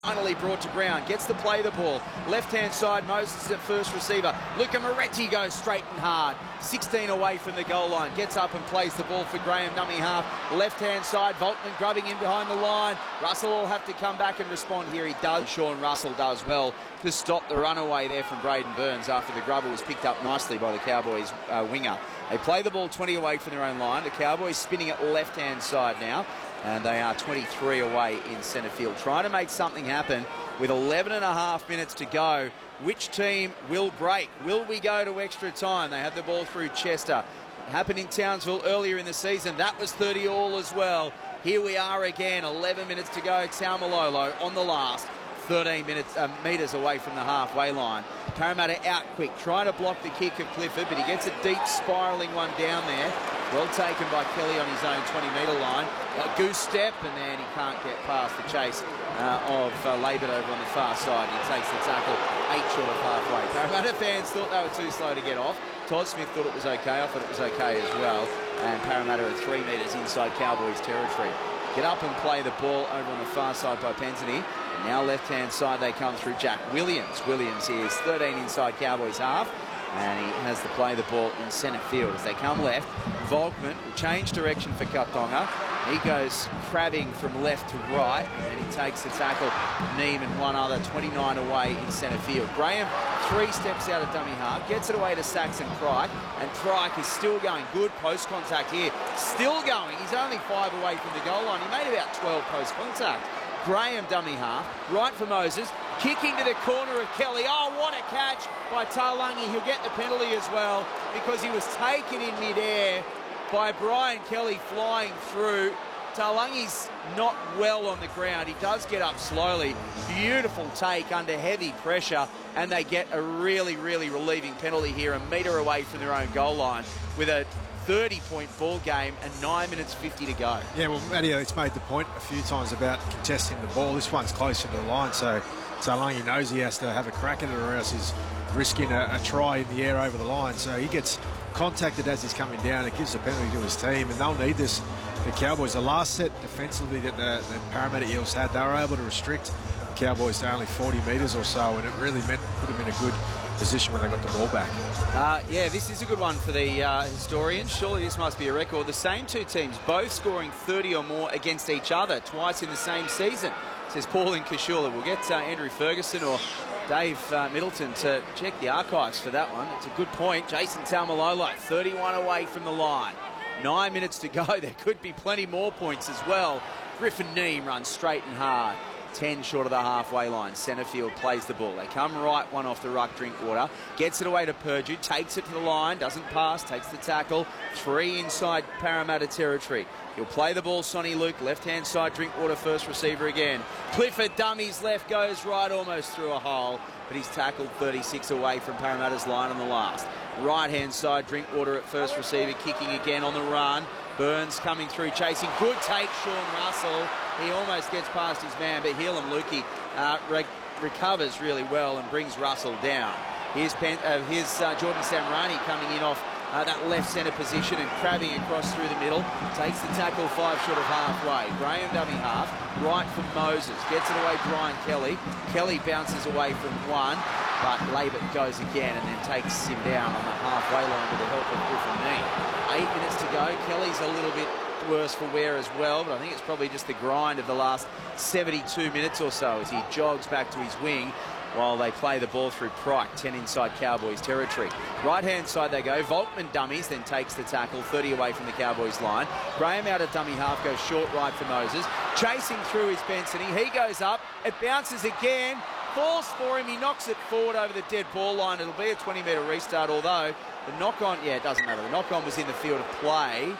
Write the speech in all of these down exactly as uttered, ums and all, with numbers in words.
Finally brought to ground, gets to play the ball. Left-hand side, Moses is at first receiver. Luca Moretti goes straight and hard. sixteen away from the goal line. Gets up and plays the ball for Graham, dummy half. Left-hand side, Volkman grubbing in behind the line. Russell will have to come back and respond here. He does. Sean Russell does well to stop the runaway there from Braden Burns after the grubber was picked up nicely by the Cowboys uh, winger. They play the ball twenty away from their own line. The Cowboys spinning it left-hand side now. And they are twenty-three away in centre field. Trying to make something happen with eleven and a half minutes to go. Which team will break? Will we go to extra time? They have the ball through Chester. It happened in Townsville earlier in the season. That was thirty all as well. Here we are again, eleven minutes to go. Taumalolo on the last. thirteen minutes, uh, metres away from the halfway line. Parramatta out quick, trying to block the kick of Clifford, but he gets a deep spiralling one down there. Well taken by Kelly on his own twenty metre line. A goose step, and then he can't get past the chase uh, of uh, Labert over on the far side. He takes the tackle eight short of halfway. Parramatta fans thought they were too slow to get off. Todd Smith thought it was okay. I thought it was okay as well. And Parramatta are three metres inside Cowboys territory. Get up and play the ball over on the far side by Pensany. Now left-hand side they come through Jack Williams. Williams is thirteen inside Cowboys half, and he has to play the ball in centre field. As they come left, Volkman will change direction for Kautonga. He goes crabbing from left to right, and he takes the tackle. Neem and one other, twenty-nine away in centre field. Graham, three steps out of dummy half, gets it away to Saxon Pryke, and Pryke is still going. Good post contact here. Still going. He's only five away from the goal line. He made about twelve post contact. Graham dummy half, right for Moses, kicking to the corner of Kelly. Oh, what a catch by Taulagi. He'll get the penalty as well because he was taken in midair by Brian Kelly flying through. Taulagi's not well on the ground. He does get up slowly. Beautiful take under heavy pressure, and they get a really, really relieving penalty here, a metre away from their own goal line with a thirty point ball game and nine minutes fifty to go. Yeah, well, Matty, it's made the point a few times about contesting the ball. This one's closer to the line, so Taulagi knows he has to have a crack at it or else he's risking a, a try in the air over the line. So he gets contacted as he's coming down. It gives a penalty to his team, and they'll need this. The Cowboys, the last set defensively that the, the Parramatta Eels had, they were able to restrict the Cowboys to only forty metres or so, and it really meant put them in a good position when they got the ball back. Uh, yeah, this is a good one for the uh, historians. Surely this must be a record. The same two teams both scoring thirty or more against each other twice in the same season, says Paul in Kashula. We'll get uh, Andrew Ferguson or Dave uh, Middleton to check the archives for that one. It's a good point. Jason Taumalolo, thirty-one away from the line. Nine minutes to go. There could be plenty more points as well. Griffin Neem runs straight and hard. ten short of the halfway line. Centre field plays the ball. They come right, one off the ruck, Drinkwater. Gets it away to Purdue. Takes it to the line. Doesn't pass. Takes the tackle. Three inside Parramatta territory. He'll play the ball, Sonny Luke. Left-hand side, Drinkwater, first receiver again. Clifford dummies left, goes right almost through a hole. But he's tackled thirty-six away from Parramatta's line on the last. Right-hand side, Drinkwater at first receiver, kicking again on the run. Burns coming through, chasing. Good take, Sean Russell. He almost gets past his man, but Helam Lukey uh, re recovers really well and brings Russell down. Here's, Pen uh, here's uh, Jordan Samrani coming in off uh, that left centre position and crabbing across through the middle. Takes the tackle five short of halfway. Graham dummy half, right from Moses. Gets it away, Brian Kelly. Kelly bounces away from one, but Labert goes again and then takes him down on the halfway line with the help of Griffin Neem. Eight minutes to go. Kelly's a little bit worse for wear as well, but I think it's probably just the grind of the last seventy-two minutes or so as he jogs back to his wing while they play the ball through Pryke, ten inside Cowboys territory. Right-hand side they go. Volkman dummies, then takes the tackle, thirty away from the Cowboys line. Graham out of dummy half, goes short right for Moses. Chasing through is Pensany. He goes up. It bounces again. Falls for him. He knocks it forward over the dead ball line. It'll be a twenty metre restart, although the knock-on, yeah, it doesn't matter. The knock-on was in the field of play.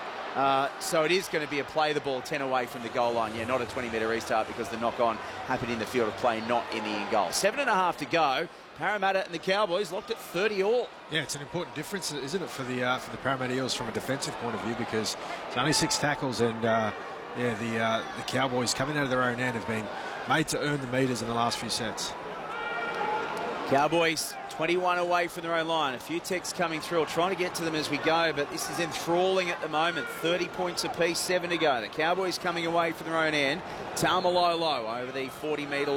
Uh, so it is going to be a play the ball ten away from the goal line. Yeah, not a twenty metre restart because the knock-on happened in the field of play, not in the in goal. Seven and a half to go. Parramatta and the Cowboys locked at thirty all. Yeah, it's an important difference, isn't it, for the uh, for the Parramatta Eels from a defensive point of view, because it's only six tackles, and uh, yeah, the uh, the Cowboys coming out of their own end have been made to earn the metres in the last few sets. Cowboys twenty-one away from their own line. A few texts coming through. I'll try to get to them as we go, but this is enthralling at the moment. thirty points apiece, seven to go. The Cowboys coming away from their own end. Taumalolo over the forty metre